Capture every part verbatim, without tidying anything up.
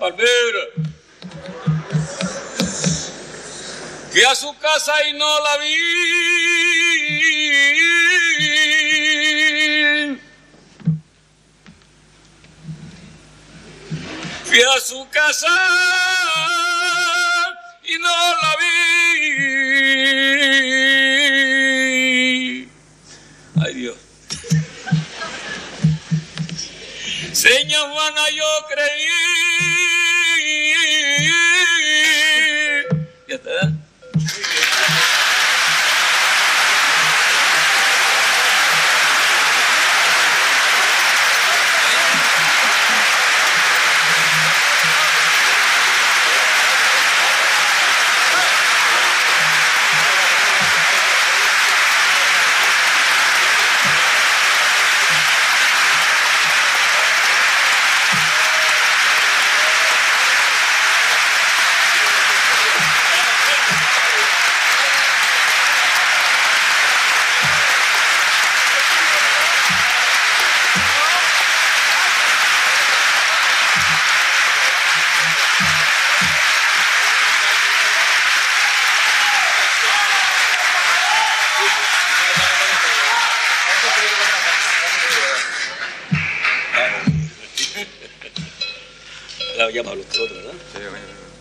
palmera. Fui a su casa y no la vi. Fui a su casa y no la vi. Ay, Dios. Seña Juana, yo creí. Ya está. Ya Pablo, otro, ¿verdad? Sí, bueno.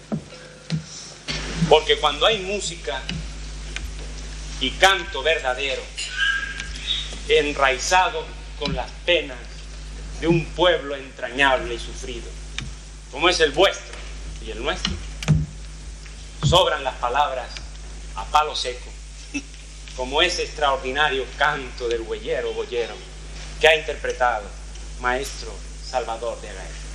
Porque cuando hay música y canto verdadero, enraizado con las penas de un pueblo entrañable y sufrido, como es el vuestro y el nuestro, sobran las palabras a palo seco, como ese extraordinario canto del huellero boyero que ha interpretado maestro Salvador de Agaete.